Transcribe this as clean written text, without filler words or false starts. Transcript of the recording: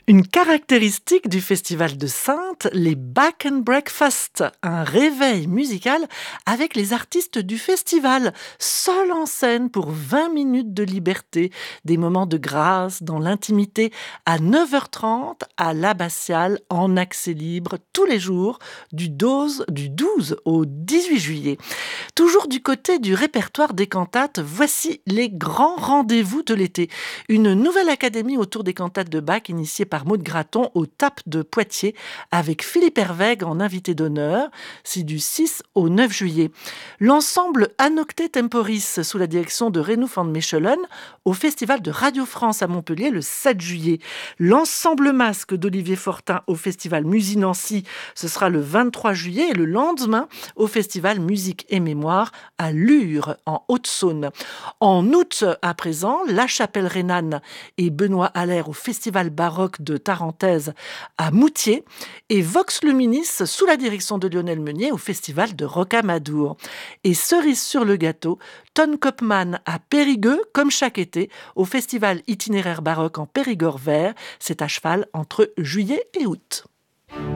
Une caractéristique du Festival de Saintes, les Back and Breakfast, un réveil musical avec les artistes du festival, seuls en scène pour 20 minutes de liberté, des moments de grâce dans l'intimité à 9h30 à l'Abbatiale en accès libre tous les jours du 12 au 18 juillet. Toujours du côté du répertoire des cantates, voici les grands rendez-vous de l'été. Une nouvelle académie autour des cantates de Bach initiée par Maud Graton au TAP de Poitiers avec Philippe Hervègue en invité d'honneur. C'est du 6 au 9 juillet. L'ensemble Anocte Temporis sous la direction de Renouf van Mechelen au Festival de Radio France à Montpellier le 7 juillet. L'ensemble Masque d'Olivier Fortin au Festival Musinancy, ce sera le 23 juillet et le lendemain au Festival Musique et Mémoire à Lure en Haute-Saône. En août à présent, La Chapelle Rhénane et Benoît Haller au Festival baroque de Tarentaise à Moutier et Vox Luminis sous la direction de Lionel Meunier au Festival de Rocamadour. Et cerise sur le gâteau, Ton Kopman à Périgueux, comme chaque été, au Festival itinéraire baroque en Périgord vert. C'est à cheval entre juillet et août.